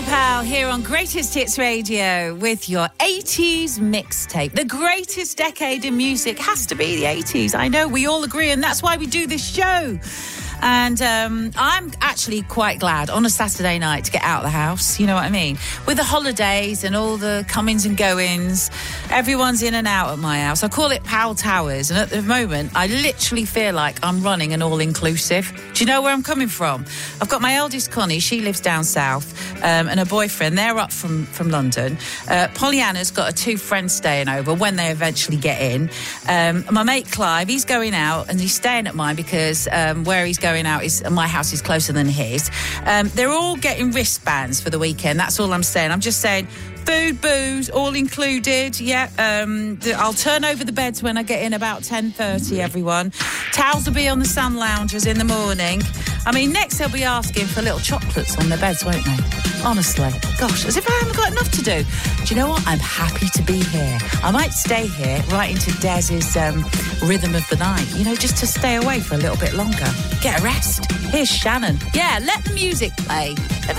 Powell here on Greatest Hits Radio with your 80s mixtape. The greatest decade in music has to be the 80s. I know, we all agree, and that's why we do this show. And I'm actually quite glad on a Saturday night to get out of the house, you know what I mean? With the holidays and all the comings and goings, everyone's in and out at my house. I call it Powell Towers, and at the moment, I literally feel like I'm running an all-inclusive. Do you know where I'm coming from? I've got my eldest, Connie, she lives down south, and her boyfriend, they're up from London. Pollyanna's got her two friends staying over when they eventually get in. My mate Clive, he's going out, and he's staying at mine because where he's going out is my house is closer than his. They're all getting wristbands for the weekend. That's all I'm saying. I'm just saying food, booze, all included. Yeah, I'll turn over the beds when I get in about 10:30, everyone. Towels will be on the sun loungers in the morning. I mean, next they'll be asking for little chocolates on their beds, won't they? Honestly. Gosh, as if I haven't got enough to do. Do you know what? I'm happy to be here. I might stay here right into Dez's rhythm of the night, you know, just to stay away for a little bit longer. Get a rest. Here's Shannon. Yeah, let the music play. Let